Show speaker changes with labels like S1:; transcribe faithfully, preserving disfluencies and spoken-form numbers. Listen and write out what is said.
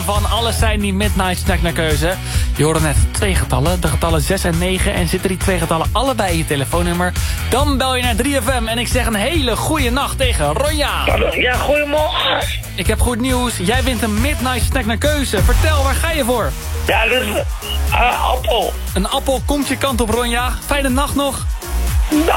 S1: van alles zijn die Midnight Snack naar keuze. Je hoorde net twee getallen, de getallen zes en negen. En zitten die twee getallen allebei in je telefoonnummer, dan bel je naar drie F M. En ik zeg een hele goede nacht tegen Ronja.
S2: Ja, goedemorgen.
S1: Ik heb goed nieuws. Jij wint een Midnight Snack naar keuze. Vertel, waar ga je voor?
S2: Ja, dus uh, appel.
S1: Een appel komt je kant op, Ronja. Fijne nacht nog.
S2: Dag.